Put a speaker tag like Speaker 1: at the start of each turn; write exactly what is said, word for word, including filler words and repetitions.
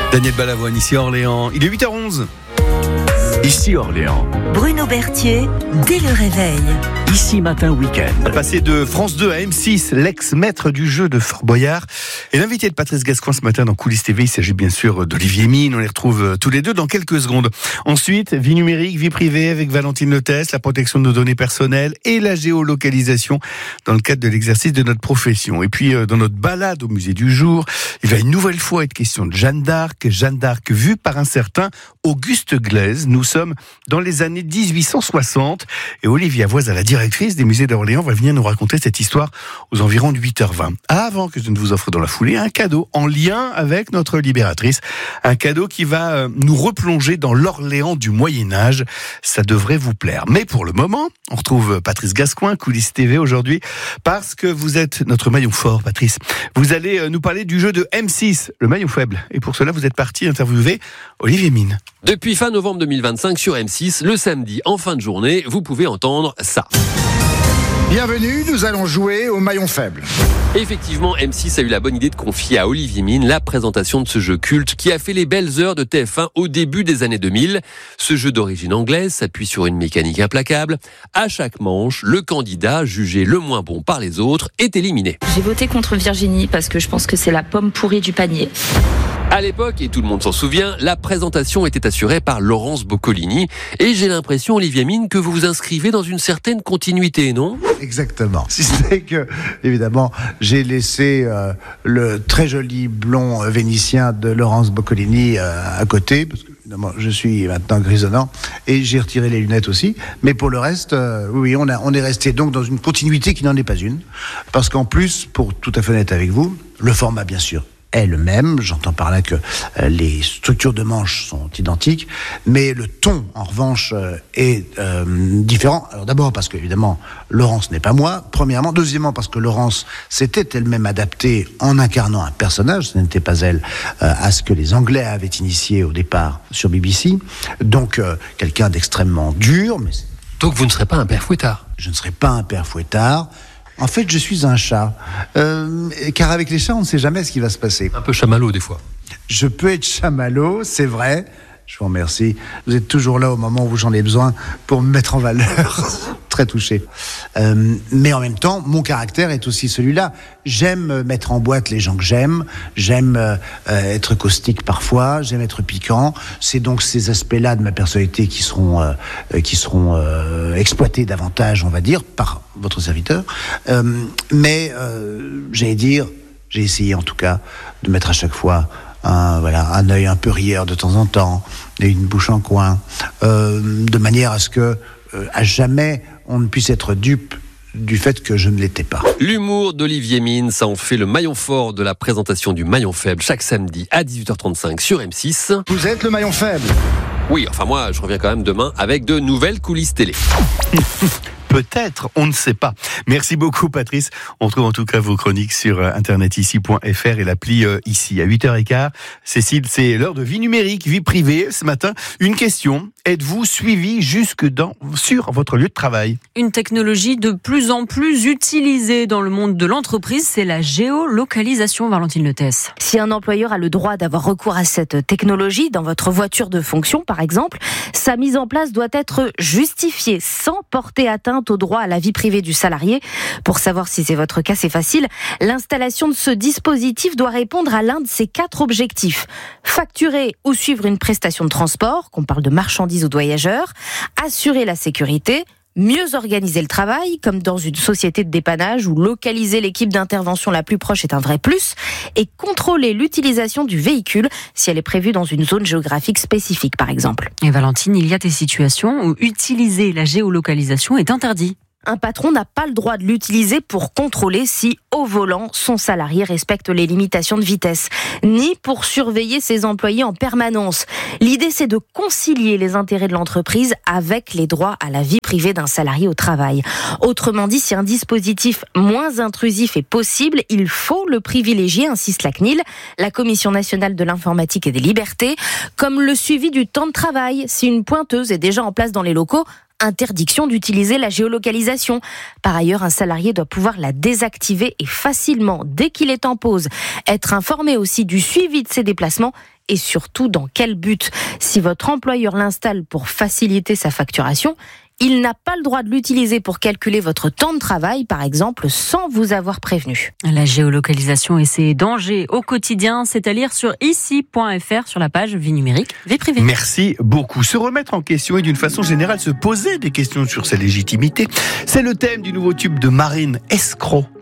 Speaker 1: Daniel Balavoine, ici à Orléans. Il est huit heures onze.
Speaker 2: Ici Orléans.
Speaker 3: Bruno Berthier, dès le réveil.
Speaker 2: Ici Matin Week-end.
Speaker 1: On va passer de France deux à M six, l'ex-maître du jeu de Fort Boyard. Et l'invité de Patrice Gascoigne ce matin dans Coulisses T V, il s'agit bien sûr d'Olivier Mine. On les retrouve tous les deux dans quelques secondes. Ensuite, vie numérique, vie privée avec Valentine Lotès, la protection de nos données personnelles et la géolocalisation dans le cadre de l'exercice de notre profession. Et puis, dans notre balade au musée du jour, il va une nouvelle fois être question de Jeanne d'Arc. Jeanne d'Arc vue par un certain Auguste Glaise. Nous sommes dans les années dix-huit cent soixante et Olivia Voisin, la directrice des musées d'Orléans, va venir nous raconter cette histoire aux environs de huit heures vingt. Avant que je ne vous offre dans la foulée un cadeau en lien avec notre libératrice, un cadeau qui va nous replonger dans l'Orléans du Moyen-Âge. Ça devrait vous plaire. Mais pour le moment, on retrouve Patrice Gascogne, Coulisses T V aujourd'hui, parce que vous êtes notre maillon fort, Patrice. Vous allez nous parler du jeu de M six, le maillon faible. Et pour cela, vous êtes parti interviewer Olivier Mine.
Speaker 4: Depuis fin novembre deux mille vingt-cinq sur M six, le samedi en fin de journée, vous pouvez entendre ça.
Speaker 5: Bienvenue, nous allons jouer au maillon faible.
Speaker 4: Effectivement, M six a eu la bonne idée de confier à Olivier Mine la présentation de ce jeu culte qui a fait les belles heures de T F un au début des années deux mille. Ce jeu d'origine anglaise s'appuie sur une mécanique implacable. À chaque manche, le candidat, jugé le moins bon par les autres, est éliminé.
Speaker 6: J'ai voté contre Virginie parce que je pense que c'est la pomme pourrie du panier.
Speaker 4: À l'époque, et tout le monde s'en souvient, la présentation était assurée par Laurence Boccolini. Et j'ai l'impression, Olivier Mine, que vous vous inscrivez dans une certaine continuité, non ?
Speaker 5: Exactement. Si c'est que, évidemment, j'ai laissé euh, le très joli blond vénitien de Laurence Boccolini euh, à côté, parce que évidemment, je suis maintenant grisonnant, et j'ai retiré les lunettes aussi. Mais pour le reste, euh, oui, on, a, on est resté donc dans une continuité qui n'en est pas une. Parce qu'en plus, pour tout à fait honnête avec vous, le format, bien sûr, est le même. J'entends par là que euh, les structures de manches sont identiques, mais le ton, en revanche, euh, est euh, différent. Alors d'abord parce que, évidemment, Laurence n'est pas moi, premièrement. Deuxièmement parce que Laurence s'était elle-même adaptée en incarnant un personnage, ce n'était pas elle, euh, à ce que les Anglais avaient initié au départ sur B B C. Donc, euh, quelqu'un d'extrêmement dur. Mais
Speaker 4: Donc vous ne serez pas un père fouettard ?
Speaker 5: Je ne serai pas un père fouettard. En fait, je suis un chat. Euh, car avec les chats, on ne sait jamais ce qui va se passer.
Speaker 4: Un peu chamallow des fois.
Speaker 5: Je peux être chamallow, c'est vrai. Je vous remercie. Vous êtes toujours là au moment où j'en ai besoin pour me mettre en valeur. Très touché. Euh, mais en même temps, mon caractère est aussi celui-là. J'aime mettre en boîte les gens que j'aime. J'aime euh, être caustique parfois. J'aime être piquant. C'est donc ces aspects-là de ma personnalité qui seront, euh, qui seront euh, exploités davantage, on va dire, par votre serviteur. Euh, mais, euh, j'allais dire, j'ai essayé en tout cas de mettre à chaque fois Un, voilà, un œil un peu rieur de temps en temps et une bouche en coin, euh, de manière à ce que, euh, à jamais, on ne puisse être dupe du fait que je ne l'étais pas.
Speaker 4: L'humour d'Olivier Mine, ça en fait le maillon fort de la présentation du maillon faible chaque samedi à dix-huit heures trente-cinq sur M six.
Speaker 5: Vous êtes le maillon faible.
Speaker 4: Oui, enfin moi, je reviens quand même demain avec de nouvelles coulisses télé.
Speaker 1: Peut-être, on ne sait pas. Merci beaucoup Patrice. On retrouve en tout cas vos chroniques sur internet ici point f r et l'appli euh, ici à huit heures quinze. Cécile, c'est l'heure de vie numérique, vie privée. Ce matin, une question. Êtes-vous suivi jusque dans, sur votre lieu de travail ?
Speaker 7: Une technologie de plus en plus utilisée dans le monde de l'entreprise, c'est la géolocalisation, Valentine Lotès.
Speaker 8: Si un employeur a le droit d'avoir recours à cette technologie dans votre voiture de fonction, par exemple, sa mise en place doit être justifiée sans porter atteinte au droit à la vie privée du salarié. Pour savoir si c'est votre cas, c'est facile. L'installation de ce dispositif doit répondre à l'un de ces quatre objectifs. Facturer ou suivre une prestation de transport, qu'on parle de marchandises ou de voyageurs, assurer la sécurité, mieux organiser le travail, comme dans une société de dépannage où localiser l'équipe d'intervention la plus proche est un vrai plus, et contrôler l'utilisation du véhicule si elle est prévue dans une zone géographique spécifique, par exemple.
Speaker 7: Et Valentine, il y a des situations où utiliser la géolocalisation est interdit.
Speaker 8: Un patron n'a pas le droit de l'utiliser pour contrôler si, au volant, son salarié respecte les limitations de vitesse, ni pour surveiller ses employés en permanence. L'idée, c'est de concilier les intérêts de l'entreprise avec les droits à la vie privée d'un salarié au travail. Autrement dit, si un dispositif moins intrusif est possible, il faut le privilégier, insiste la C N I L, la Commission nationale de l'informatique et des libertés, comme le suivi du temps de travail. Si une pointeuse est déjà en place dans les locaux, interdiction d'utiliser la géolocalisation. Par ailleurs, un salarié doit pouvoir la désactiver et facilement dès qu'il est en pause. Être informé aussi du suivi de ses déplacements et surtout dans quel but. Si votre employeur l'installe pour faciliter sa facturation, il n'a pas le droit de l'utiliser pour calculer votre temps de travail, par exemple, sans vous avoir prévenu.
Speaker 7: La géolocalisation et ses dangers au quotidien, c'est à lire sur ici point f r sur la page Vie numérique, vie privée.
Speaker 1: Merci beaucoup. Se remettre en question et d'une façon générale se poser des questions sur sa légitimité, c'est le thème du nouveau tube de Marine, Escroc.